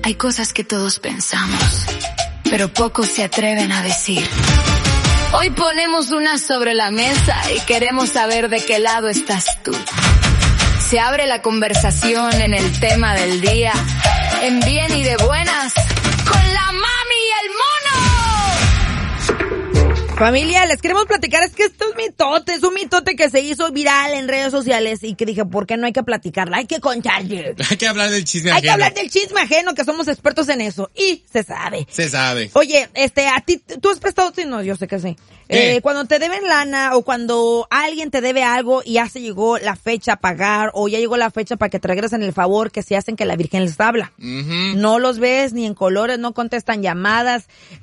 Hay cosas que todos pensamos, pero pocos se atreven a decir. Hoy ponemos una sobre la mesa y queremos saber de qué lado estás tú. Se abre la conversación en el tema del día, en bien y de buenas, con la mami y el mono. Familia, les queremos platicar, es que esto es un mitote que se hizo viral en redes sociales y que dije, ¿por qué no hay que platicarla? Hay que contarle. Hay que hablar del chisme ajeno. Hay que hablar del chisme ajeno, que somos expertos en eso. Y se sabe. Se sabe. Oye, a ti, ¿tú has prestado? Sí, no, yo sé que sí. Cuando te deben lana o cuando alguien te debe algo y ya se llegó la fecha a pagar o ya llegó la fecha para que te regresen el favor, que se hacen que la Virgen les habla. Uh-huh. No los ves ni en colores, no contestan llamadas,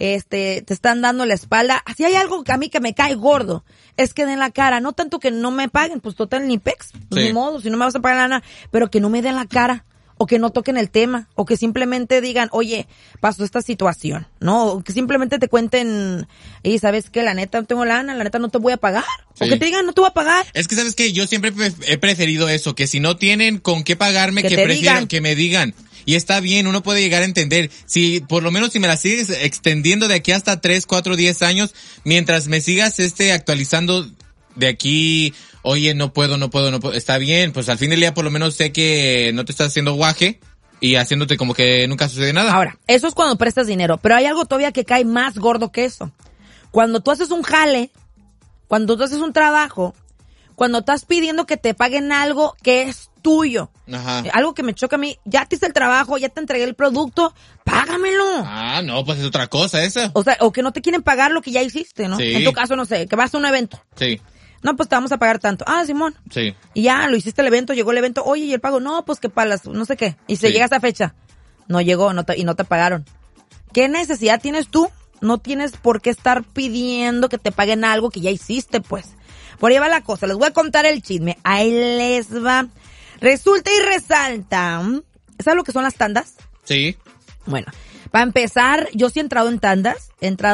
te están dando la espalda. Así hay algo que a mí que me cae gordo, es que den la cara, no tanto que no me paguen, pues total ni pex, pues, ni modo, si no me vas a pagar lana, pero que no me den la cara. O que no toquen el tema, o que simplemente digan, oye, pasó esta situación, ¿no? O que simplemente te cuenten, y sabes que la neta no tengo lana, la neta no te voy a pagar. Sí. O que te digan, no te voy a pagar. Es que sabes que yo siempre he preferido eso, que si no tienen con qué pagarme, que prefiero que me digan. Y está bien, uno puede llegar a entender. Si, por lo menos si me la sigues extendiendo de aquí hasta 3, 4, 10 años, mientras me sigas actualizando de aquí, oye, no puedo, está bien, pues al fin del día por lo menos sé que no te estás haciendo guaje y haciéndote como que nunca sucede nada. Ahora, eso es cuando prestas dinero, pero hay algo todavía que cae más gordo que eso. Cuando tú haces un jale, cuando tú haces un trabajo, cuando estás pidiendo que te paguen algo que es tuyo. Ajá. Algo que me choca a mí, ya te hice el trabajo, ya te entregué el producto, págamelo. Ah, no, pues es otra cosa esa. O sea, o que no te quieren pagar lo que ya hiciste, ¿no? Sí. En tu caso, no sé, que vas a un evento. Sí. No, pues te vamos a pagar tanto. Ah, Simón. Sí. Y ya, lo hiciste el evento, llegó el evento. Oye, ¿y el pago? No, pues que palas, no sé qué. Y se llega a esa fecha. No llegó, y no te pagaron. ¿Qué necesidad tienes tú? No tienes por qué estar pidiendo que te paguen algo que ya hiciste, pues. Por ahí va la cosa. Les voy a contar el chisme. Ahí les va. Resulta y resalta. ¿Sabes lo que son las tandas? Sí. Bueno, para empezar, yo sí he entrado en tandas,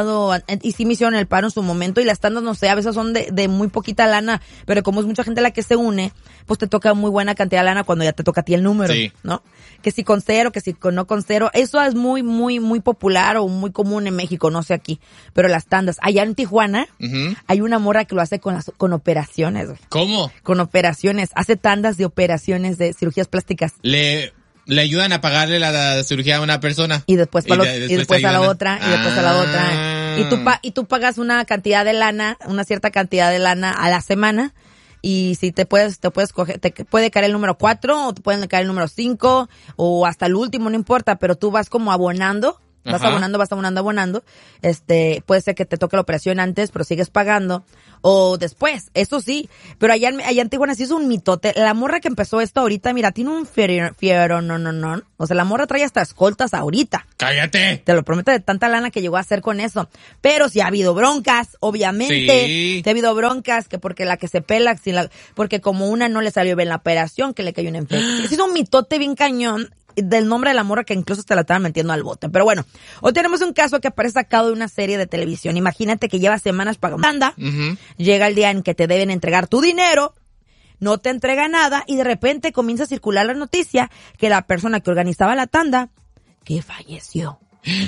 y sí me hicieron el paro en su momento, y las tandas, no sé, a veces son de muy poquita lana, pero como es mucha gente la que se une, pues te toca muy buena cantidad de lana cuando ya te toca a ti el número, sí, ¿no? Que si con cero, que si con no con cero, eso es muy, muy, muy popular o muy común en México, no sé aquí, pero las tandas, allá en Tijuana, hay una morra que lo hace con operaciones, güey. ¿Cómo? Con operaciones, hace tandas de operaciones de cirugías plásticas. Le ayudan a pagarle la cirugía a una persona. Y después a la otra, y después a la otra. Y tú pagas una cantidad de lana, una cierta cantidad de lana a la semana. Y si te puedes coger, te puede caer el número 4, o te pueden caer el número 5, o hasta el último, no importa, pero tú vas como abonando. Vas abonando. Puede ser que te toque la operación antes, pero sigues pagando. O después, eso sí. Pero allá en Tijuana sí es un mitote. La morra que empezó esto ahorita, mira, tiene un fiero, no. O sea, la morra trae hasta escoltas ahorita. ¡Cállate! Te lo prometo, de tanta lana que llegó a hacer con eso. Pero sí ha habido broncas, obviamente. Sí ha habido broncas, que porque la que se pela, porque como una no le salió bien la operación, que le cayó una infección. Sí es un mitote bien cañón del nombre de la morra que incluso te la estaban metiendo al bote. Pero bueno, hoy tenemos un caso que aparece sacado de una serie de televisión. Imagínate que lleva semanas pagando tanda, llega el día en que te deben entregar tu dinero, no te entrega nada y de repente comienza a circular la noticia que la persona que organizaba la tanda, que falleció,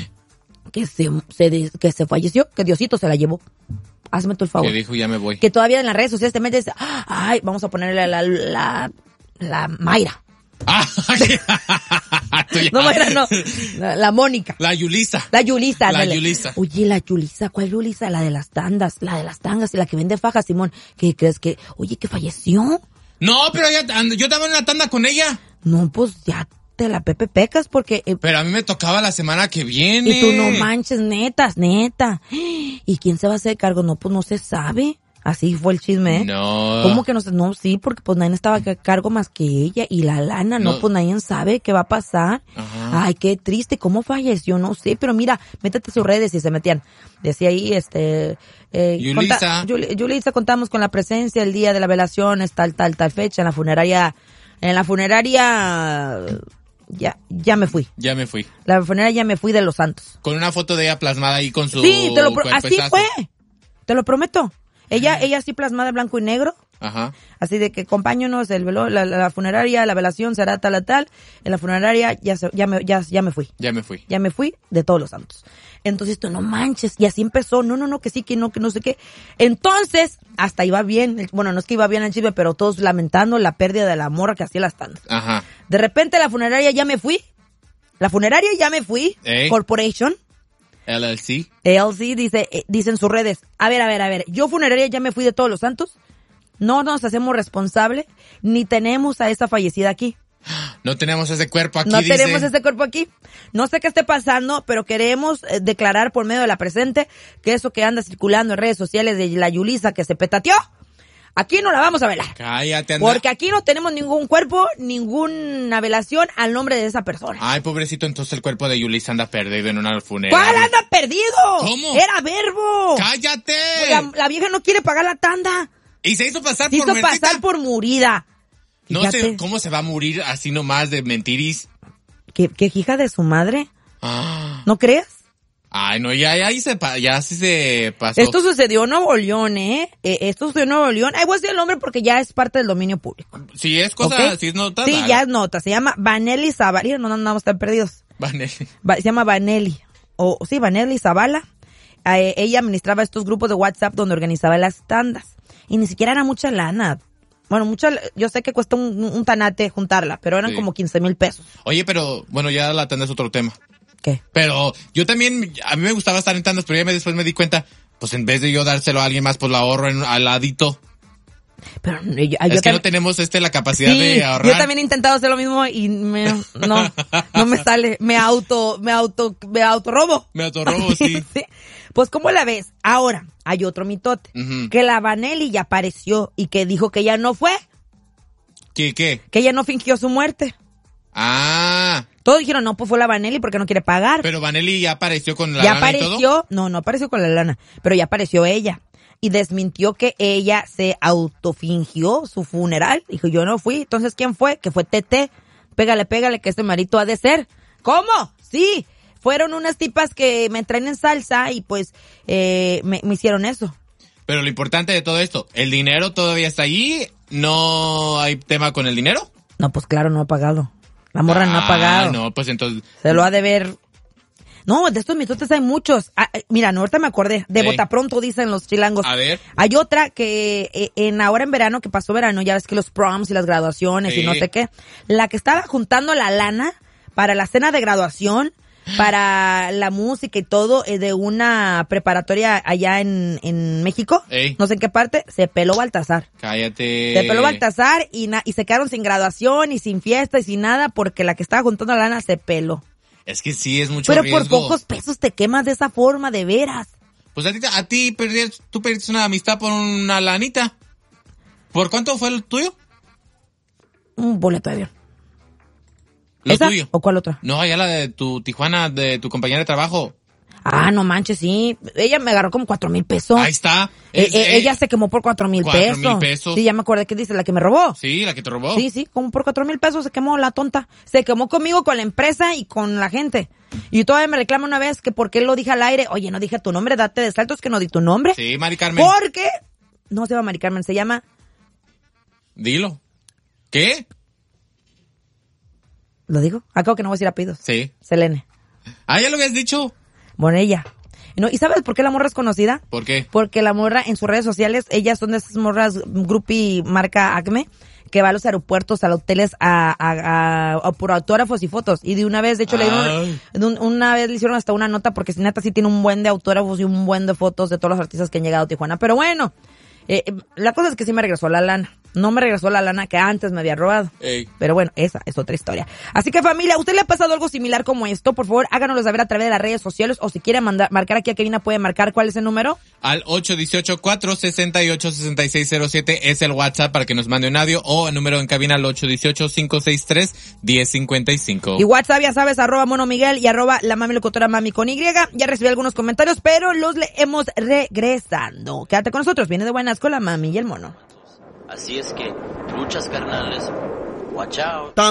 que se falleció, que Diosito se la llevó. Hazme tú el favor. Que dijo, ya me voy. Que todavía en las redes sociales te metes, ay, vamos a ponerle la Mayra. No, Mayra, no. La Mónica. La Yulisa. La Yulisa. Oye, la Yulisa, ¿cuál Yulisa? La de las tandas, y la que vende fajas, Simón. ¿Qué crees que? Oye, que falleció. No, pero yo estaba en una tanda con ella. No, pues ya te la Pepe pecas porque... pero a mí me tocaba la semana que viene. Y tú no manches, neta. ¿Y quién se va a hacer cargo? No, pues no se sabe. Así fue el chisme, ¿eh? No. ¿Cómo que no? No, sí, porque pues nadie estaba a cargo más que ella. Y la lana, no, pues nadie sabe qué va a pasar. Ajá. Ay, qué triste. ¿Cómo falleció? No sé, pero mira, métete a sus redes y se metían. Decía ahí, Yulisa. Yulisa, contamos con la presencia el día de la velación, es tal fecha, en la funeraria, ya me fui. La funeraria ya me fui de Los Santos. Con una foto de ella plasmada ahí con su... Sí, así fue. Te lo prometo. Ella sí plasmada en blanco y negro, Ajá. Así de que acompáñanos, la funeraria, la velación será tal a tal. En la funeraria ya me fui. Ya me fui. Ya me fui de Todos los Santos. Entonces tú, no manches. Y así empezó. No, que sí, que no sé qué. Entonces, hasta iba bien. Bueno, no es que iba bien el chisme, pero todos lamentando la pérdida de la morra que hacía las tandas. Ajá. De repente la funeraria ya me fui. Corporation. LLC dice en sus redes. A ver. Yo funeraria ya me fui de Todos los Santos. No nos hacemos responsable, ni tenemos a esa fallecida aquí. No tenemos ese cuerpo aquí, tenemos ese cuerpo aquí. No sé qué esté pasando, pero queremos declarar por medio de la presente que eso que anda circulando en redes sociales de la Yulisa que se petateó, aquí no la vamos a velar. Cállate, anda. Porque aquí no tenemos ningún cuerpo, ninguna velación al nombre de esa persona. Ay, pobrecito, entonces el cuerpo de Yulisa anda perdido en una funeraria. ¿Cuál anda perdido? ¿Cómo? Era Verbo. ¡Cállate! La vieja no quiere pagar la tanda. Y se hizo pasar por murida. No sé cómo se va a morir así nomás de mentiris. ¿Qué hija de su madre? Ah. ¿No crees? Ay, no, ya sí se pasó. Esto sucedió en Nuevo León, Esto sucedió en Nuevo León. Voy a decir el nombre porque ya es parte del dominio público. Sí, es cosa, ¿okay? Sí es nota. Sí, ya es nota. Se llama Vanelli Zavala. No andamos tan perdidos. Vanelli. Se llama Vanelli. Vanelli Zavala. Ella administraba estos grupos de WhatsApp donde organizaba las tandas. Y ni siquiera era mucha lana. Bueno, yo sé que cuesta un tanate juntarla, pero eran como 15,000 pesos. Oye, pero, bueno, ya la tanda es otro tema. ¿Qué? Pero yo también, a mí me gustaba estar en tandas, pero ya después me di cuenta, pues en vez de yo dárselo a alguien más, pues lo ahorro al ladito. Pero es que no tenemos la capacidad de ahorrar. Yo también he intentado hacer lo mismo y no me sale. Me autorrobo. Me autorrobo, sí. Sí. Pues, ¿cómo la ves? Ahora, hay otro mitote. Uh-huh. Que la Vanelli ya apareció y que dijo que ella no fue. ¿Qué? Que ella no fingió su muerte. Ah. Todos dijeron, no, pues fue la Vanelli porque no quiere pagar. Pero Vanelli ya apareció con la lana y todo. No apareció con la lana, pero ya apareció ella. Y desmintió que ella se autofingió su funeral. Dijo, yo no fui. Entonces, ¿quién fue? Que fue Tete. Pégale, que este marito ha de ser. ¿Cómo? Sí. Fueron unas tipas que me traen en salsa y pues me hicieron eso. Pero lo importante de todo esto, ¿el dinero todavía está ahí? ¿No hay tema con el dinero? No, pues claro, no ha pagado. La morra no ha pagado. No, pues entonces... Se lo ha de ver... No, de estos mitotes hay muchos. Mira, ahorita me acordé. De Botapronto, dicen los chilangos. A ver. Hay otra que ahora en verano, que pasó verano, ya ves que los proms y las graduaciones y no sé qué. La que estaba juntando la lana para la cena de graduación, para la música y todo, de una preparatoria allá en México. Ey. No sé en qué parte, se peló Baltasar. Cállate. Se peló Baltasar y se quedaron sin graduación y sin fiesta y sin nada porque la que estaba juntando la lana se peló. Es que sí, es mucho riesgo. Pero por pocos pesos te quemas de esa forma, de veras. Pues a ti tú perdiste una amistad por una lanita. ¿Por cuánto fue el tuyo? Un boleto de avión. ¿Lo ¿Esa? tuyo? ¿O cuál otra? No, ya la de tu Tijuana, de tu compañera de trabajo. Ah, no manches, sí. Ella me agarró como 4,000 pesos. Ahí está. Ella se quemó por 4,000 pesos. 4,000 pesos. Sí, ya me acordé que dice, la que me robó. Sí, la que te robó. Sí, como por 4,000 pesos se quemó la tonta. Se quemó conmigo, con la empresa y con la gente. Y todavía me reclama una vez que por qué lo dije al aire. Oye, no dije tu nombre, date de saltos que no di tu nombre. Sí, Mari Carmen. Porque no se llama Mari Carmen, se llama... Dilo. ¿Qué? ¿Lo digo? Acabo que no voy a decir apellidos. Sí. Selene. Ah, ya lo habías dicho. Bueno, ella. No, ¿y sabes por qué la morra es conocida? ¿Por qué? Porque la morra en sus redes sociales, ellas son de esas morras groupie marca Acme, que va a los aeropuertos, a los hoteles a por autógrafos y fotos. Y de una vez, de hecho, una vez le hicieron hasta una nota porque neta sí tiene un buen de autógrafos y un buen de fotos de todos los artistas que han llegado a Tijuana. Pero bueno, la cosa es que sí me regresó la lana. No me regresó la lana que antes me había robado. Ey. Pero bueno, esa es otra historia. Así que, familia, ¿a usted le ha pasado algo similar como esto? Por favor, háganoslo saber a través de las redes sociales. O si quiere marcar aquí a Kevina, puede marcar. ¿Cuál es el número? Al 818-468-6607 es el WhatsApp para que nos mande un audio. O el número en cabina al 818-563-1055. Y WhatsApp, ya sabes, @monomiguel y @la mami locutora mami con Y. Ya recibí algunos comentarios, pero los leemos regresando. Quédate con nosotros. Viene de buenas con la mami y el mono. Así es que, truchas carnales, watch out.